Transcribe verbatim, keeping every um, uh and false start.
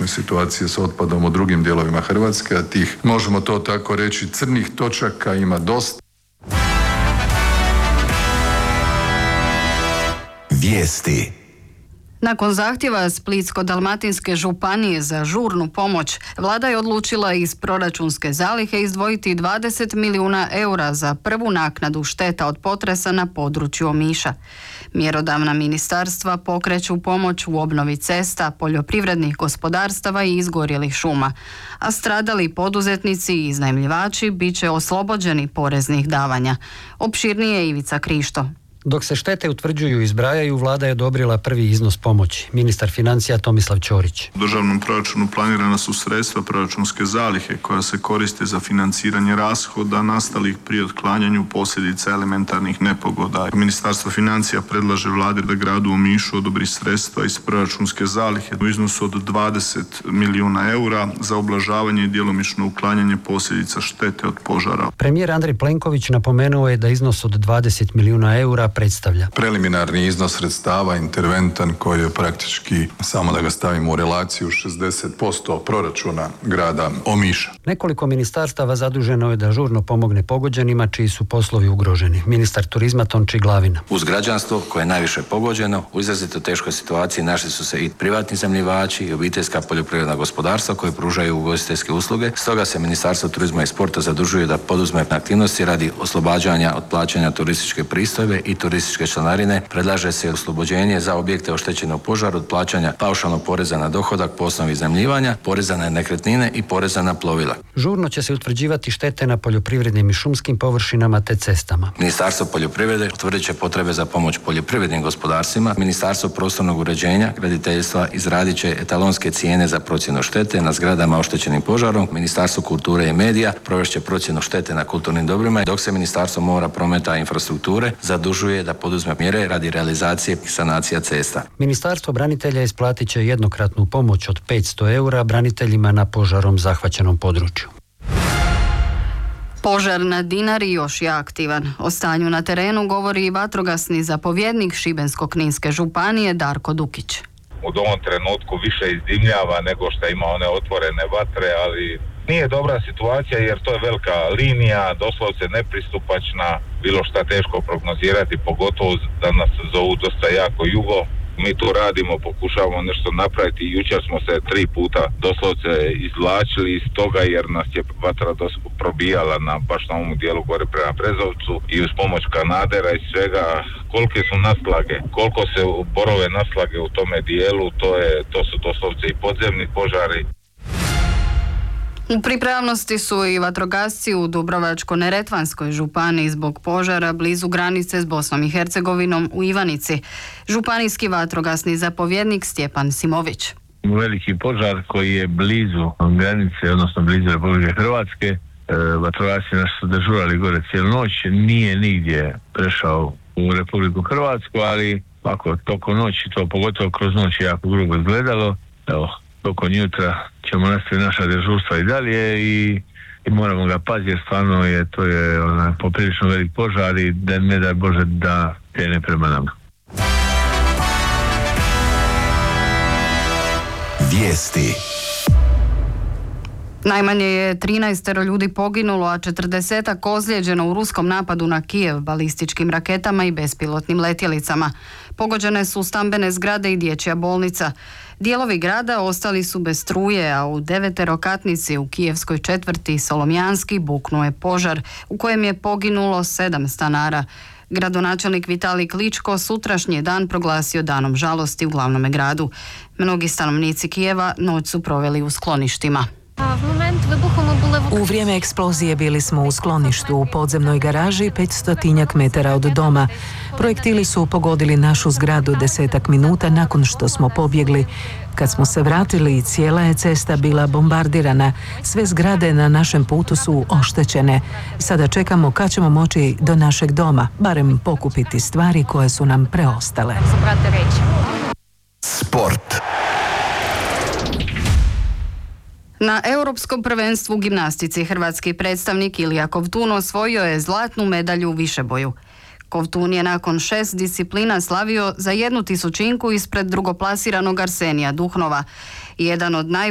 dramatične situacije s otpadom u drugim dijelovima Hrvatske, a tih, možemo to tako reći, crnih točaka ima dosta. Vijesti. Nakon zahtjeva Splitsko-dalmatinske županije za žurnu pomoć, vlada je odlučila iz proračunske zalihe izdvojiti dvadeset milijuna eura za prvu naknadu šteta od potresa na području Omiša. Mjerodavna ministarstva pokreću pomoć u obnovi cesta, poljoprivrednih gospodarstava i izgorjelih šuma, a stradali poduzetnici i iznajmljivači bit će oslobođeni poreznih davanja. Opširnije Ivica Krišto. Dok se štete utvrđuju i zbrajaju, vlada je odobrila prvi iznos pomoći. Ministar financija Tomislav Ćorić. U državnom proračunu planirana su sredstva proračunske zalihe koja se koriste za financiranje rashoda nastalih pri otklanjanju posljedica elementarnih nepogoda. Ministarstvo financija predlaže vladi da gradu Omišu odobri sredstva iz proračunske zalihe u iznosu od dvadeset milijuna eura za ublažavanje i djelomično uklanjanje posljedica štete od požara. Premijer Andrej Plenković napomenuo je da iznos od dvadeset milijuna eura predstavlja preliminarni iznos sredstava, interventan, koji je praktički, samo da ga stavimo u relaciju, šezdeset posto proračuna grada Omiša. Nekoliko ministarstava zaduženo je da žurno pomogne pogođenima čiji su poslovi ugroženi. Ministar turizma Tonči Glavina. Uz građanstvo koje je najviše pogođeno, u izrazito teškoj situaciji našli su se i privatni iznajmljivači i obiteljska poljoprivredna gospodarstva koje pružaju ugostiteljske usluge. Stoga se Ministarstvo turizma i sporta zadužuje da poduzme aktivnosti radi oslobađanja od plaćanja turističke pristojbe i turističke članarine. Predlaže se oslobođenje za objekte oštećene u požaru od plaćanja paušalnog poreza na dohodak po osnovi iznajmljivanja, poreza na nekretnine i poreza na plovila. Žurno će se utvrđivati štete na poljoprivrednim i šumskim površinama te cestama. Ministarstvo poljoprivrede utvrdit će potrebe za pomoć poljoprivrednim gospodarstvima. Ministarstvo prostornog uređenja, graditeljstva izradit će etalonske cijene za procjenu štete na zgradama oštećenim požarom. Ministarstvo kulture i medija provest će procjenu štete na kulturnim dobrima, dok se Ministarstvo mora, prometa i infrastrukture zadužuje da poduzme mjere radi realizacije i sanacija cesta. Ministarstvo branitelja isplatit će jednokratnu pomoć od petsto eura braniteljima na požarom zahvaćenom području. Požar na Dinari još je aktivan. O stanju na terenu govori i vatrogasni zapovjednik Šibensko-kninske županije Darko Dukić. U ovom trenutku više izdimljava nego što ima one otvorene vatre, ali nije dobra situacija jer to je velika linija, doslovce nepristupačna, bilo šta teško prognozirati, pogotovo da nas zovu dosta jako jugo. Mi tu radimo, pokušavamo nešto napraviti. Jučer smo se tri puta doslovce izvlačili iz toga jer nas je vatra probijala na baš na ovom dijelu gore prema Brezovcu i uz pomoć kanadera i svega. Kolike su naslage, koliko se borove naslage u tome dijelu, to, je, to su doslovce i podzemni požari. U pripravnosti su i vatrogasci u Dubrovačko-neretvanskoj županiji zbog požara blizu granice s Bosnom i Hercegovinom u Ivanici. Županijski vatrogasni zapovjednik Stjepan Simović. Veliki požar koji je blizu granice, odnosno blizu Republike Hrvatske. E, vatrogasci naši su dežurali gore cijelu noć. Nije nigdje prešao u Republiku Hrvatsku, ali ako toko noći, to pogotovo kroz noć je jako grubo izgledalo. Evo, toko jutra ćemo nastaviti naša dežurstva i dalje i, i moramo ga paziti jer stvarno je to je ona, poprilično velik požar i da ne daj Bože da krene prema nama. Vijesti. Najmanje je trinaestero ljudi poginulo, a četrdesetak ozlijeđeno u ruskom napadu na Kijev balističkim raketama i bespilotnim letjelicama. Pogođene su stambene zgrade i dječja bolnica. Dijelovi grada ostali su bez struje, a u deveterokatnici u kijevskoj četvrti Solomjanski buknuo je požar u kojem je poginulo sedam stanara. Gradonačelnik Vitalij Kličko sutrašnji dan proglasio danom žalosti u glavnome gradu. Mnogi stanovnici Kijeva noć su proveli u skloništima. U vrijeme eksplozije bili smo u skloništu u podzemnoj garaži petstotinjak metara od doma. Projektili su pogodili našu zgradu desetak minuta nakon što smo pobjegli. Kad smo se vratili, cijela je cesta bila bombardirana. Sve zgrade na našem putu su oštećene. Sada čekamo kad ćemo moći do našeg doma, barem pokupiti stvari koje su nam preostale. Sport. Na Europskom prvenstvu u gimnastici hrvatski predstavnik Ilija Kovtun osvojio je zlatnu medalju u višeboju. Kovtun je nakon šest disciplina slavio za jednu tisućinku ispred drugoplasiranog Arsenija Duhnova. Jedan od naj